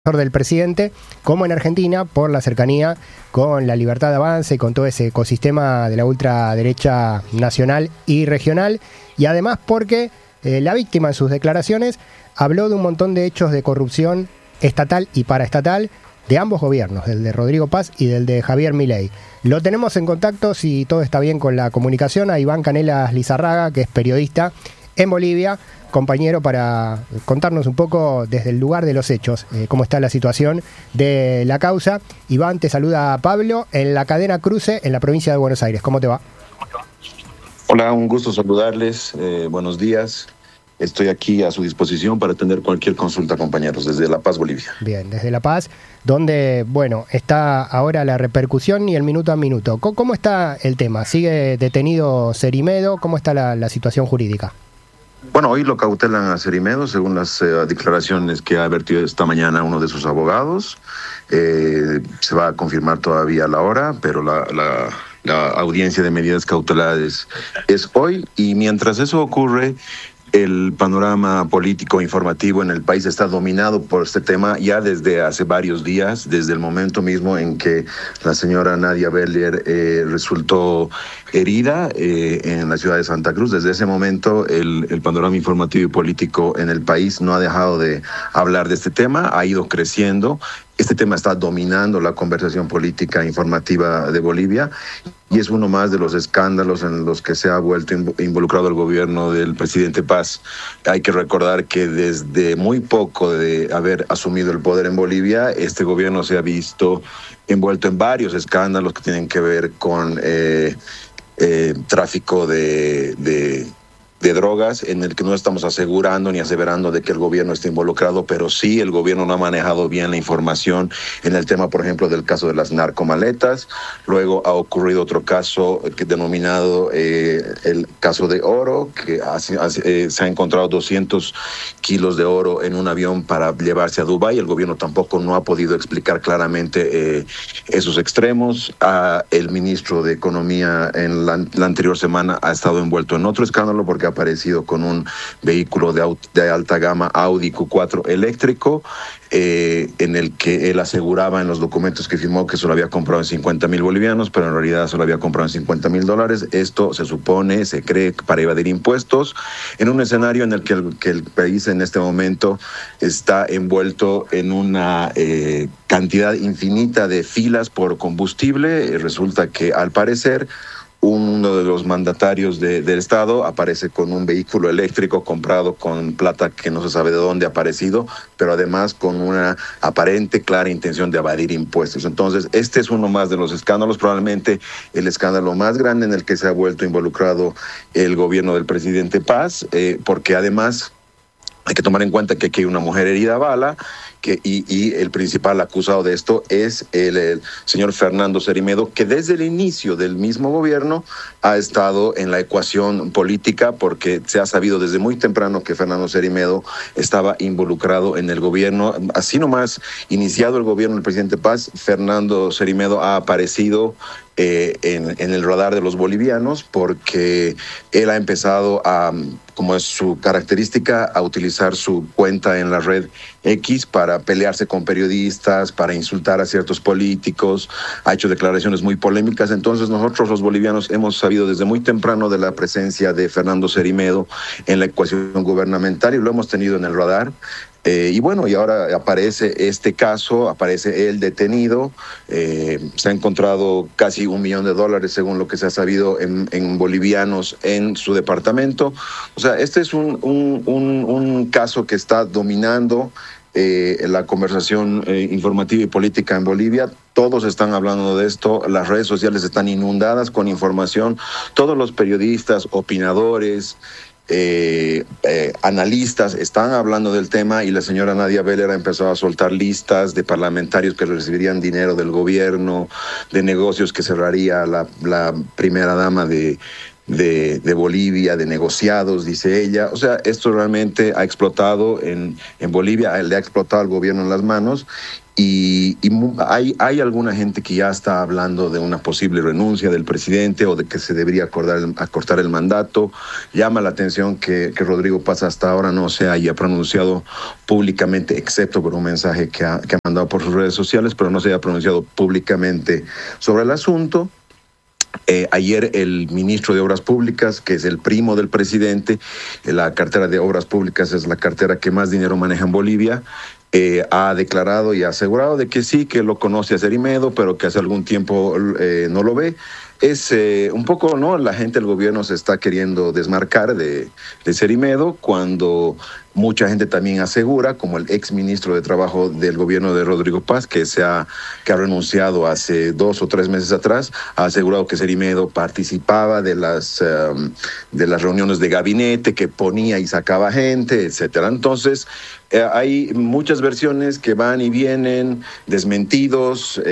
del presidente, como en Argentina, por la cercanía con la Libertad de Avance y con todo ese ecosistema de la ultraderecha nacional y regional, y además porque la víctima en sus declaraciones habló de un montón de hechos de corrupción estatal y paraestatal de ambos gobiernos, del de Rodrigo Paz y del de Javier Milei. Lo tenemos en contacto, si todo está bien con la comunicación, a Iván Canelas Lizarraga, que es periodista en Bolivia, compañero, para contarnos un poco desde el lugar de los hechos, cómo está la situación de la causa. Iván, te saluda Pablo en la cadena Cruce en la provincia de Buenos Aires. ¿Cómo te va? Hola, un gusto saludarles. Buenos días. Estoy aquí a su disposición para atender cualquier consulta, compañeros, desde La Paz, Bolivia. Bien, desde La Paz, donde, bueno, está ahora la repercusión y el minuto a minuto. ¿Cómo está el tema? ¿Sigue detenido Cerimedo? ¿Cómo está la situación jurídica? Bueno, hoy lo cautelan a Cerimedo, según las declaraciones que ha vertido esta mañana uno de sus abogados. Se va a confirmar todavía la hora, pero la audiencia de medidas cautelares es hoy. Y mientras eso ocurre, el panorama político informativo en el país está dominado por este tema ya desde hace varios días, desde el momento mismo en que la señora Nadia Beller resultó herida en la ciudad de Santa Cruz. Desde ese momento el panorama informativo y político en el país no ha dejado de hablar de este tema, ha ido creciendo. Este tema está dominando la conversación política informativa de Bolivia y es uno más de los escándalos en los que se ha vuelto involucrado el gobierno del presidente Paz. Hay que recordar que desde muy poco de haber asumido el poder en Bolivia, este gobierno se ha visto envuelto en varios escándalos que tienen que ver con tráfico de drogas, en el que no estamos asegurando ni aseverando de que el gobierno esté involucrado, pero sí el gobierno no ha manejado bien la información en el tema, por ejemplo, del caso de las narcomaletas. Luego ha ocurrido otro caso denominado el caso de oro, que se ha encontrado 200 kilos de oro en un avión para llevarse a Dubái. El gobierno tampoco no ha podido explicar claramente esos extremos. El ministro de Economía en la anterior semana ha estado envuelto en otro escándalo porque ha aparecido con un vehículo de alta gama Audi Q4 eléctrico, en el que él aseguraba en los documentos que firmó que se lo había comprado en 50,000 bolivianos, pero en realidad se lo había comprado en $50,000. Esto se supone, se cree, para evadir impuestos, en un escenario en el que el país en este momento está envuelto en una cantidad infinita de filas por combustible. Resulta que, al parecer, uno de los mandatarios del Estado aparece con un vehículo eléctrico comprado con plata que no se sabe de dónde ha aparecido, pero además con una aparente clara intención de evadir impuestos. Entonces, este es uno más de los escándalos, probablemente el escándalo más grande en el que se ha vuelto involucrado el gobierno del presidente Paz, porque además hay que tomar en cuenta que aquí hay una mujer herida a bala, y el principal acusado de esto es el señor Fernando Cerimedo, que desde el inicio del mismo gobierno ha estado en la ecuación política, porque se ha sabido desde muy temprano que Fernando Cerimedo estaba involucrado en el gobierno. Así nomás iniciado el gobierno del presidente Paz, Fernando Cerimedo ha aparecido en el radar de los bolivianos, porque él ha empezado como es su característica, a utilizar su cuenta en la red X para pelearse con periodistas, para insultar a ciertos políticos. Ha hecho declaraciones muy polémicas. Entonces nosotros los bolivianos hemos sabido desde muy temprano de la presencia de Fernando Cerimedo en la ecuación gubernamental y lo hemos tenido en el radar. Y bueno, y ahora aparece este caso, aparece él detenido. Se ha encontrado casi $1 millón, según lo que se ha sabido en bolivianos, en su departamento. O sea, este es un caso que está dominando la conversación informativa y política en Bolivia. Todos están hablando de esto, las redes sociales están inundadas con información, todos los periodistas, opinadores, analistas están hablando del tema, y la señora Nadia Beller ha empezado a soltar listas de parlamentarios que recibirían dinero del gobierno, de negocios que cerraría la primera dama de de Bolivia, de negociados, dice ella. O sea, esto realmente ha explotado en Bolivia, le ha explotado al gobierno en las manos. Y hay alguna gente que ya está hablando de una posible renuncia del presidente o de que se debería acortar el mandato. Llama la atención que Rodrigo Paz hasta ahora no se haya pronunciado públicamente, excepto por un mensaje que ha mandado por sus redes sociales, pero no se haya pronunciado públicamente sobre el asunto. Ayer el ministro de Obras Públicas, que es el primo del presidente, la cartera de Obras Públicas es la cartera que más dinero maneja en Bolivia, ha declarado y ha asegurado de que sí, que lo conoce a Cerimedo, pero que hace algún tiempo no lo ve. Es un poco, ¿no? La gente del gobierno se está queriendo desmarcar de Cerimedo, cuando mucha gente también asegura, como el ex ministro de Trabajo del gobierno de Rodrigo Paz, que ha renunciado hace 2 o 3 meses atrás, ha asegurado que Cerimedo participaba de las reuniones de gabinete, que ponía y sacaba gente, etcétera. Entonces, hay muchas versiones que van y vienen, desmentidos,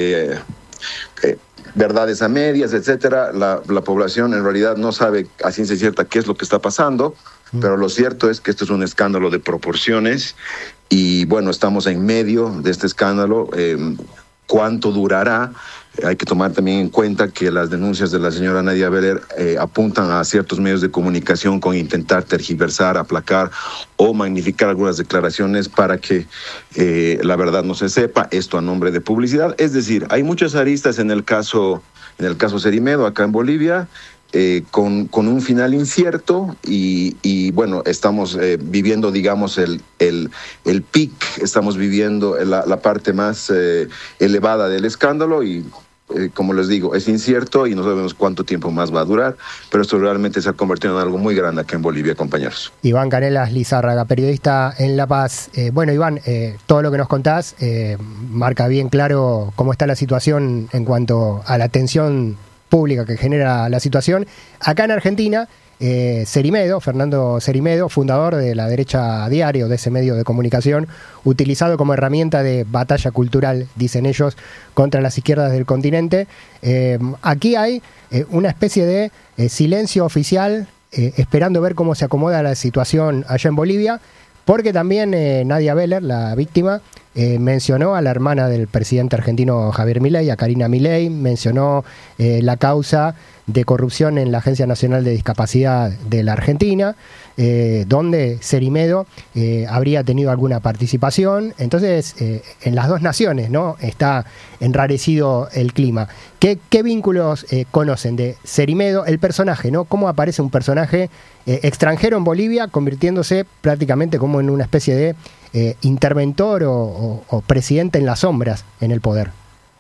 verdades a medias, etcétera. La población en realidad no sabe a ciencia cierta qué es lo que está pasando, pero lo cierto es que esto es un escándalo de proporciones y bueno, estamos en medio de este escándalo. ¿Cuánto durará? Hay que tomar también en cuenta que las denuncias de la señora Nadia Beler apuntan a ciertos medios de comunicación con intentar tergiversar, aplacar o magnificar algunas declaraciones para que la verdad no se sepa, esto a nombre de publicidad. Es decir, hay muchas aristas en el caso Cerimedo acá en Bolivia, con un final incierto y bueno, estamos viviendo, digamos, el pic, estamos viviendo la parte más elevada del escándalo y como les digo, es incierto y no sabemos cuánto tiempo más va a durar, pero esto realmente se ha convertido en algo muy grande acá en Bolivia, compañeros. Iván Canelas Lizárraga, periodista en La Paz. Bueno, Iván, todo lo que nos contás marca bien claro cómo está la situación en cuanto a la tensión pública que genera la situación. Acá en Argentina, Fernando Cerimedo, fundador de La Derecha Diario, de ese medio de comunicación, utilizado como herramienta de batalla cultural, dicen ellos, contra las izquierdas del continente. Aquí hay una especie de silencio oficial, esperando ver cómo se acomoda la situación allá en Bolivia, porque también Nadia Beler, la víctima, mencionó a la hermana del presidente argentino Javier Milei, a Karina Milei, mencionó la causa de corrupción en la Agencia Nacional de Discapacidad de la Argentina, donde Cerimedo habría tenido alguna participación. Entonces, en las dos naciones, ¿no?, está enrarecido el clima. ¿Qué vínculos conocen de Cerimedo, el personaje, ¿no? ¿Cómo aparece un personaje extranjero en Bolivia convirtiéndose prácticamente como en una especie de interventor o presidente en las sombras en el poder?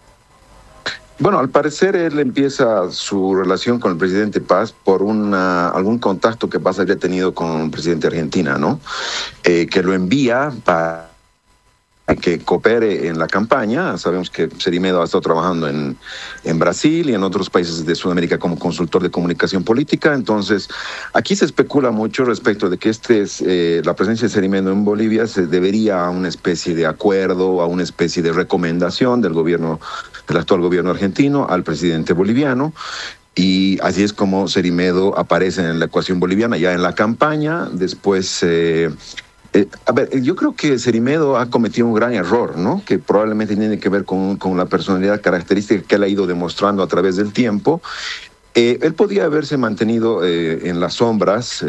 Bueno, al parecer él empieza su relación con el presidente Paz por algún contacto que Paz había tenido con el presidente de Argentina, ¿no? Que lo envía para que coopere en la campaña. Sabemos que Cerimedo ha estado trabajando en Brasil y en otros países de Sudamérica como consultor de comunicación política. Entonces, aquí se especula mucho respecto de que la presencia de Cerimedo en Bolivia se debería a una especie de acuerdo, a una especie de recomendación del actual gobierno argentino al presidente boliviano. Y así es como Cerimedo aparece en la ecuación boliviana, ya en la campaña. Después, yo creo que Cerimedo ha cometido un gran error, ¿no?, que probablemente tiene que ver con la personalidad característica que él ha ido demostrando a través del tiempo. Él podía haberse mantenido en las sombras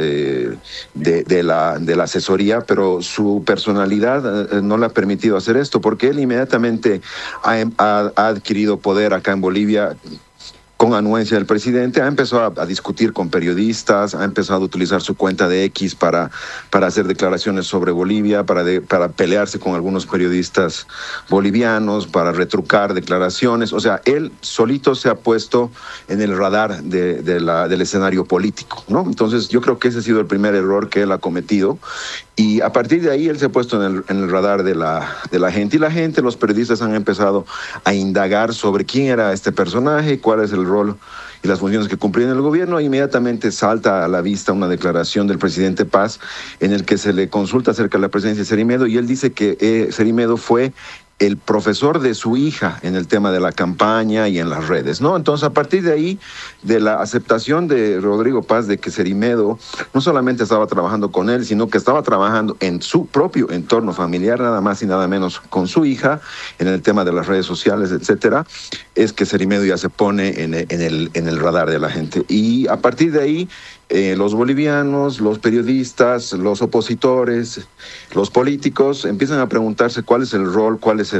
de la asesoría, pero su personalidad no le ha permitido hacer esto, porque él inmediatamente ha adquirido poder acá en Bolivia con anuencia del presidente, ha empezado a discutir con periodistas, ha empezado a utilizar su cuenta de X para hacer declaraciones sobre Bolivia, para pelearse con algunos periodistas bolivianos, para retrucar declaraciones. O sea, él solito se ha puesto en el radar del escenario político, ¿no? Entonces, yo creo que ese ha sido el primer error que él ha cometido. Y a partir de ahí él se ha puesto en el radar de la gente. Y los periodistas han empezado a indagar sobre quién era este personaje, cuál es el rol y las funciones que cumplía en el gobierno. E inmediatamente salta a la vista una declaración del presidente Paz en el que se le consulta acerca de la presencia de Cerimedo y él dice que Cerimedo fue el profesor de su hija en el tema de la campaña y en las redes, ¿no? Entonces, a partir de ahí, de la aceptación de Rodrigo Paz de que Cerimedo no solamente estaba trabajando con él, sino que estaba trabajando en su propio entorno familiar, nada más y nada menos con su hija, en el tema de las redes sociales, etcétera, es que Cerimedo ya se pone en el radar de la gente. Y a partir de ahí, los bolivianos, los periodistas, los opositores, los políticos empiezan a preguntarse cuál es el rol, cuál es